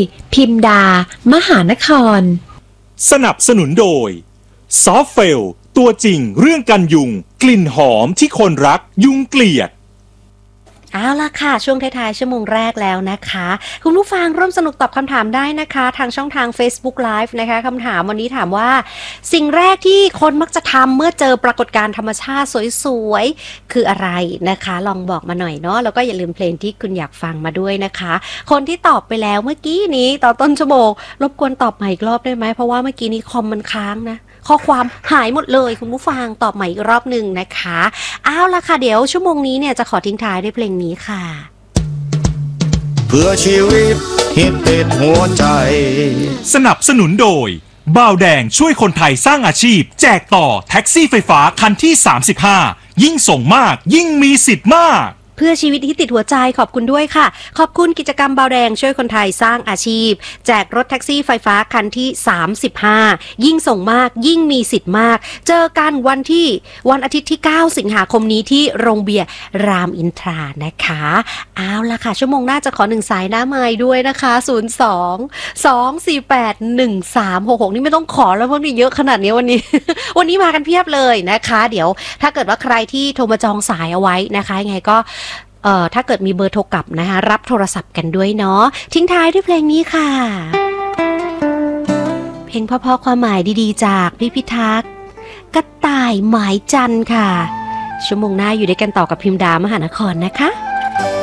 พิมดามหานครสนับสนุนโดยซอฟเฟลตัวจริงเรื่องกันยุงกลิ่นหอมที่คนรักยุงเกลียดเอาล่ะค่ะช่วงท้ายๆชั่วโมงแรกแล้วนะคะคุณผู้ฟังร่วมสนุกตอบคำถามได้นะคะทางช่องทาง Facebook Live นะคะคำถามวันนี้ถามว่าสิ่งแรกที่คนมักจะทำเมื่อเจอปรากฏการณ์ธรรมชาติสวยๆคืออะไรนะคะลองบอกมาหน่อยเนาะแล้วก็อย่าลืมเพลงที่คุณอยากฟังมาด้วยนะคะคนที่ตอบไปแล้วเมื่อกี้นี้ตอนต้นชั่วโมงรบกวนตอบใหม่อีกรอบได้ไหมเพราะว่าเมื่อกี้นี้คอมมันค้างนะข้อความหายหมดเลยคุณผู้ฟังตอบใหม่อีกรอบหนึ่งนะคะเอาล่ะค่ะเดี๋ยวชั่วโมงนี้เนี่ยจะขอทิ้งท้ายด้วยเพลงนี้ค่ะเพื่อชีวิตฮิตติดหัวใจสนับสนุนโดยบ่าวแดงช่วยคนไทยสร้างอาชีพแจกต่อแท็กซี่ไฟฟ้าคันที่35ยิ่งส่งมากยิ่งมีสิทธิ์มากเพื่อชีวิตที่ติดหัวใจขอบคุณด้วยค่ะขอบคุณกิจกรรมเบาแดงช่วยคนไทยสร้างอาชีพแจกรถแท็กซี่ไฟฟ้าคันที่35ยิ่งส่งมากยิ่งมีสิทธิ์มากเจอกันวันอาทิตย์ที่9สิงหาคมนี้ที่โรงเบียร์รามอินทรานะคะเอาล่ะค่ะชั่วโมงหน้าจะขอ1สายหน้าไมค์ด้วยนะคะ02-248-1366นี่ไม่ต้องขอแล้วเพราะมีเยอะขนาดนี้วันนี้ วันนี้มากันเพียบเลยนะคะเดี๋ยวถ้าเกิดว่าใครที่โทรมาจองสายเอาไว้นะคะยังไงก็ถ้าเกิดมีเบอร์โทรกลับนะคะรับโทรศัพท์กันด้วยเนาะทิ้งท้ายด้วยเพลงนี้ค่ะเพลงเพราะๆความหมายดีๆจากพี่พิทักษ์กระต่ายหมายจันทร์ค่ะชั่วโมงหน้าอยู่ด้วยกันต่อกับพิมดามหานครนะคะ